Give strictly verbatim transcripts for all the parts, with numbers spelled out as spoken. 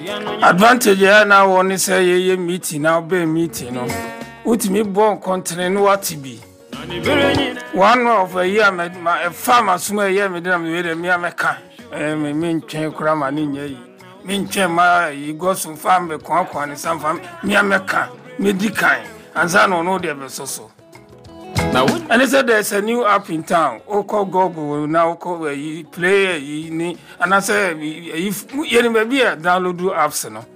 advantage ya na woni say ye meeting na be meeting no utimi bon content no watibi one of a year my a farmer suma ye me dem we dem ya meka eh me me ntwen kura ma ni nya yi me ntwen ma yi go so farm be kon kon ni sam farm me meka me dikan anza no no de be so so. And they said there's a new app in town. Oko Google now call you play you and I say if you maybe download apps no.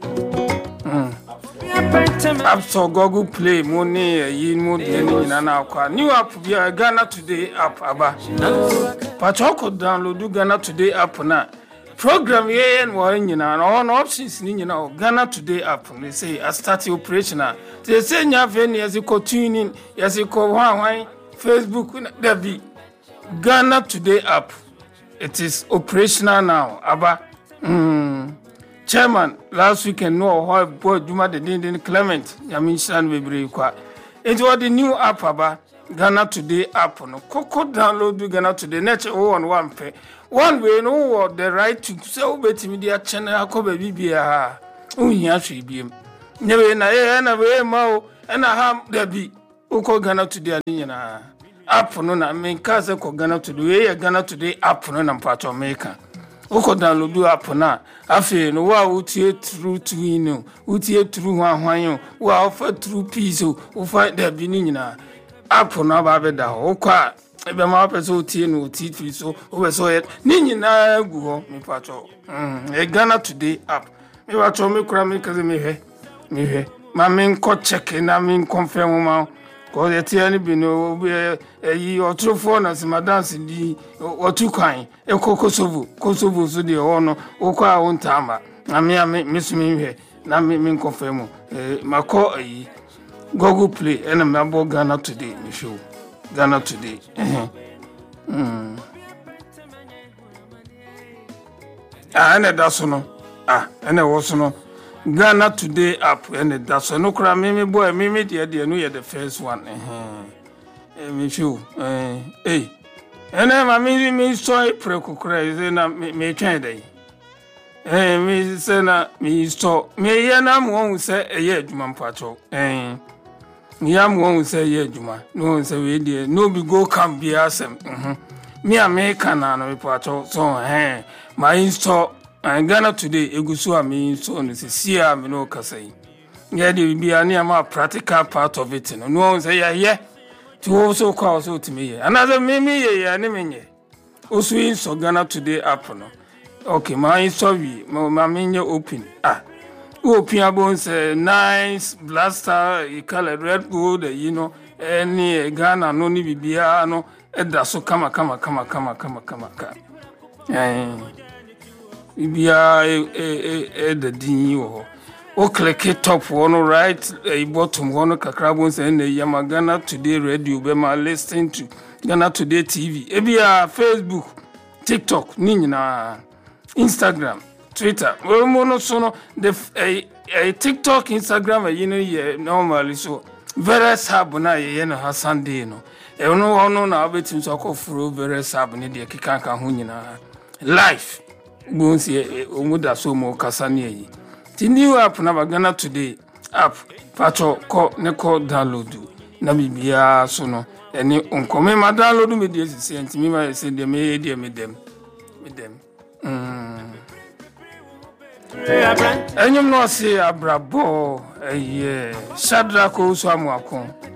App Store Google Play money you mo dey na kwa new app be Ghana Today app aba. But you could download Ghana Today app na. Program ye and one nyina na on options ni nyina Ghana Today app they say I start operational. They say nya ven yes you tune in yes you ko wan Facebook there be Ghana Today app. It is operational now. Aba mm. Chairman last weekend no how boy Juma the Din Clement Yamin Shan Bebre kwa. It was the new app aba Ghana Today app no. Koko download Ghana Today net on one pay. One way no the right to say obeti media channel akoba bibia ohia hwe never na e na we ma o na ha da bi uko Ghana Today ani na app no na me kaze ko Ghana Today we Ghana Today app no na mpacho America uko download app na afi no wa utie true to inu utie true hwanhwan wa ofa true peace o fa da bi ni nyina app no ba be da uko ebe ma peso tie no tie so o so ye ni nyina gu ho me pacho mm e Ghana Today app me pacho me kura me kaze me hwe me hwe ma me nko check na me confirm ma ko ye tie ni bi no yi otrofo na se dance di otu kwan e kokosovu kosovu so de ho no o kwa o ntama na me me so me hwe na me me confirm e mako yi Google Play and me abo Ghana Today me show Ghana Today. Mm. Ah, and that's no. Ah, and it was no. Ghana Today app and that's no cry me boy me me dear dear no you the first one. Eh. Me show. Eh. Hey. And then me me so preko cry say na me twen dey. Eh me say na me so me ya na mo say eh adwuma mpacho. Eh. Yam won say ye juma no say we dey no be go come be asem mhm me America na no pato so eh my install and Ghana Today egusu am install no say sia me no kasai ye dey be ani am practical part of it no no say ye ye to also call so to me another me me ye ani me nye osu install Ghana Today app no okay my install we my me open ah Open bones nice blaster color red gold you know any Ghana no ni bibia no eda so kama kama kama kama kama kama ka eh bibia e e the din wo o click it top one right e bottom one kakra bones na yama Ghana Today radio be ma listen to Ghana Today T V e bia Facebook TikTok ni nyina Instagram Twitter we mono so no the a, a TikTok Instagram you know ye normally so very sub na ye no Sunday no e no ono na obetim so ko furo very sub ne de keka kan ho nyina live bonsi omuda so mo kasa ne yi ti new app na Ghana Today app pacho ko ne ko download na bibia so no eni onkome ma download me de sisi ntimi ma se de me de me dem me dem mm Enyum no se abrabo eh Shadrack Osuamuakon